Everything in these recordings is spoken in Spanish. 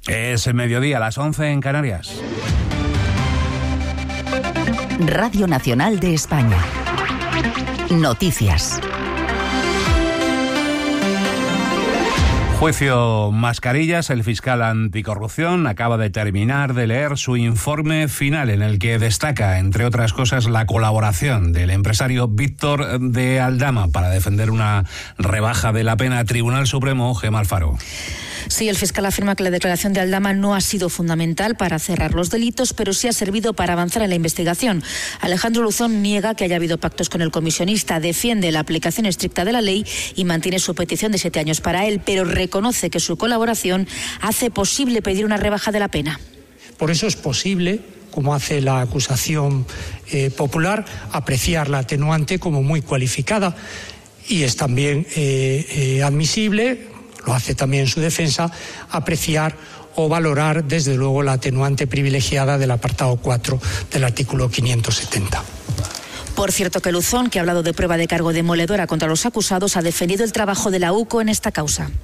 Es el mediodía, a las 11 en Canarias. Radio Nacional de España. Noticias. Juicio Mascarillas. El fiscal anticorrupción acaba de terminar de leer su informe final, en el que destaca, entre otras cosas, la colaboración del empresario Víctor de Aldama para defender una rebaja de la pena. Tribunal Supremo, Gemma Alfaro. Sí, el fiscal afirma que la declaración de Aldama no ha sido fundamental para cerrar los delitos, pero sí ha servido para avanzar en la investigación. Alejandro Luzón niega que haya habido pactos con el comisionista, defiende la aplicación estricta de la ley y mantiene su petición de 7 años para él, pero reconoce que su colaboración hace posible pedir una rebaja de la pena. Por eso es posible, como hace la acusación popular, apreciar la atenuante como muy cualificada, y es también admisible, lo hace también su defensa, apreciar o valorar desde luego la atenuante privilegiada del apartado 4 del artículo 570. Por cierto que Luzón, que ha hablado de prueba de cargo demoledora contra los acusados, ha defendido el trabajo de la UCO en esta causa.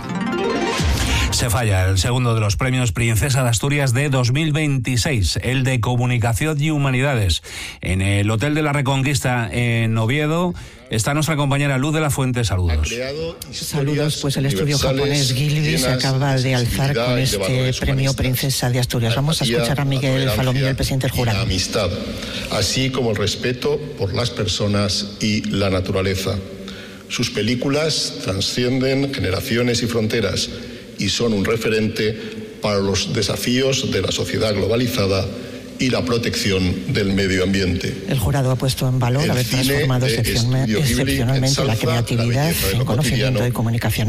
Se falla el segundo de los premios Princesa de Asturias de 2026, el de Comunicación y Humanidades. En el Hotel de la Reconquista en Oviedo está nuestra compañera Luz de la Fuente. Saludos. Saludos, pues el estudio japonés Gilby se acaba de alzar con este premio Princesa de Asturias. Vamos a escuchar a Miguel Falomir, el presidente del jurado. La amistad, así como el respeto por las personas y la naturaleza. Sus películas trascienden generaciones y fronteras y son un referente para los desafíos de la sociedad globalizada y la protección del medio ambiente. El jurado ha puesto en valor haber transformado excepcionalmente la creatividad en conocimiento y comunicación.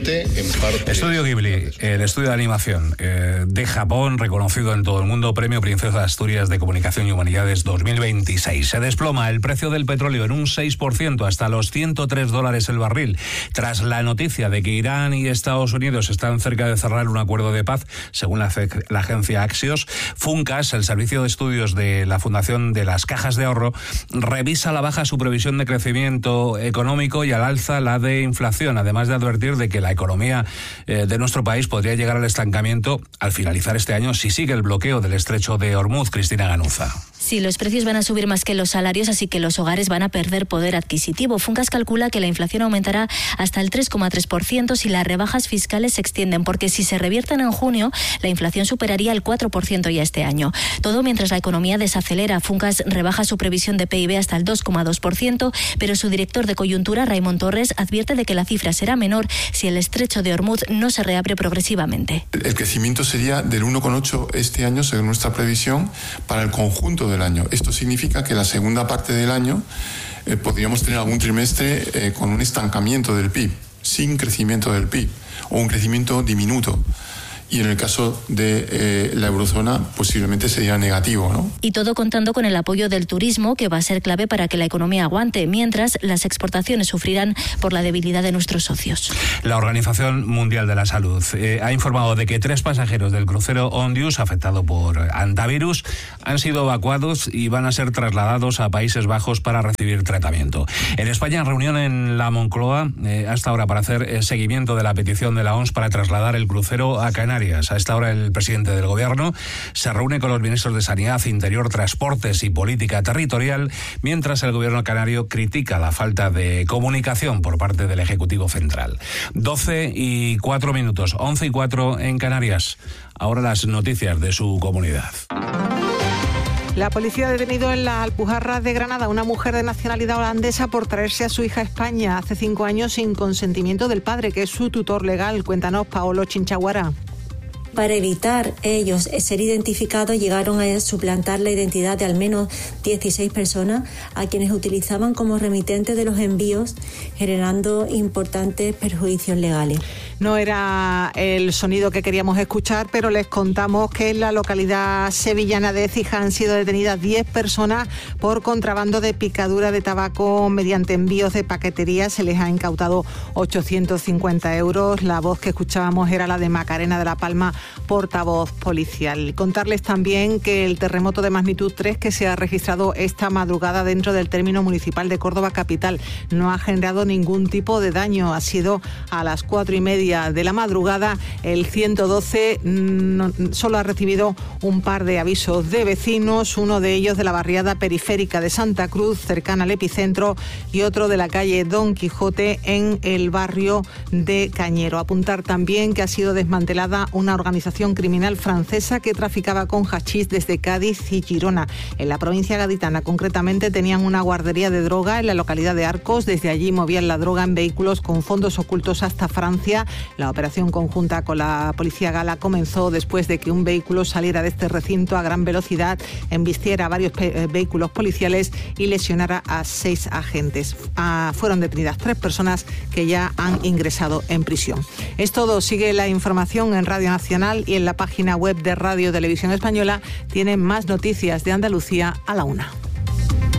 Estudio Ghibli, el estudio de animación de Japón, reconocido en todo el mundo, premio Princesa de Asturias de Comunicación y Humanidades 2026. Se desploma el precio del petróleo en un 6% hasta los $103 el barril, tras la noticia de que Irán y Estados Unidos están cerca de cerrar un acuerdo de paz, según la agencia Axios. Funcas, el servicio de estudios de la Fundación de las Cajas de Ahorro, revisa a la baja su previsión de crecimiento económico y al alza la de inflación, además de advertir de que la economía de nuestro país podría llegar al estancamiento al finalizar este año si sigue el bloqueo del estrecho de Hormuz. Cristina Ganuza. Sí, los precios van a subir más que los salarios, así que los hogares van a perder poder adquisitivo. Funcas calcula que la inflación aumentará hasta el 3,3% si las rebajas fiscales se extienden, porque si se revierten en junio, la inflación superaría el 4% ya este año. Todo mientras la economía desacelera. Funcas rebaja su previsión de PIB hasta el 2,2%, pero su director de coyuntura, Raimon Torres, advierte de que la cifra será menor si el estrecho de Hormuz no se reabre progresivamente. El crecimiento sería del 1,8% este año, según nuestra previsión, para el conjunto del año. Esto significa que la segunda parte del año podríamos tener algún trimestre con un estancamiento del PIB, sin crecimiento del PIB, o un crecimiento diminuto. Y en el caso de la eurozona posiblemente sería negativo, ¿no? Y todo contando con el apoyo del turismo, que va a ser clave para que la economía aguante, mientras las exportaciones sufrirán por la debilidad de nuestros socios. La Organización Mundial de la Salud ha informado de que 3 pasajeros del crucero Ondius, afectado por hantavirus, han sido evacuados y van a ser trasladados a Países Bajos para recibir tratamiento. En España, reunión en la Moncloa hasta ahora para hacer seguimiento de la petición de la OMS para trasladar el crucero a Canarias. A esta hora el presidente del Gobierno se reúne con los ministros de Sanidad, Interior, Transportes y Política Territorial, mientras el Gobierno canario critica la falta de comunicación por parte del Ejecutivo Central. 12:04, 11:04 en Canarias. Ahora las noticias de su comunidad. La policía ha detenido en la Alpujarra de Granada a una mujer de nacionalidad holandesa por traerse a su hija a España hace 5 años sin consentimiento del padre, que es su tutor legal. Cuéntanos, Paolo Chinchaguara. Para evitar ellos ser identificados, llegaron a suplantar la identidad de al menos 16 personas a quienes utilizaban como remitentes de los envíos, generando importantes perjuicios legales. No era el sonido que queríamos escuchar, pero les contamos que en la localidad sevillana de Écija han sido detenidas 10 personas por contrabando de picadura de tabaco mediante envíos de paquetería. Se les ha incautado 850 euros. La voz que escuchábamos era la de Macarena de la Palma portavoz policial. Contarles también que el terremoto de magnitud 3 que se ha registrado esta madrugada dentro del término municipal de Córdoba capital no ha generado ningún tipo de daño. Ha sido a las 4:30 de la madrugada. El 112 solo ha recibido un par de avisos de vecinos, uno de ellos de la barriada periférica de Santa Cruz, cercana al epicentro, y otro de la calle Don Quijote en el barrio de Cañero. Apuntar también que ha sido desmantelada una organización criminal francesa que traficaba con hachís desde Cádiz y Girona. En la provincia gaditana, concretamente, tenían una guardería de droga en la localidad de Arcos. Desde allí movían la droga en vehículos con fondos ocultos hasta Francia. La operación conjunta con la policía gala comenzó después de que un vehículo saliera de este recinto a gran velocidad, embistiera varios vehículos policiales y lesionara a 6 agentes. Fueron detenidas 3 personas que ya han ingresado en prisión. Es todo. Sigue la información en Radio Nacional y en la página web de Radio Televisión Española. Tienen más noticias de Andalucía a la 1.